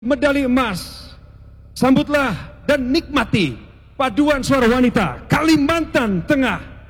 medali emas. Sambutlah dan nikmati paduan suara wanita Kalimantan Tengah.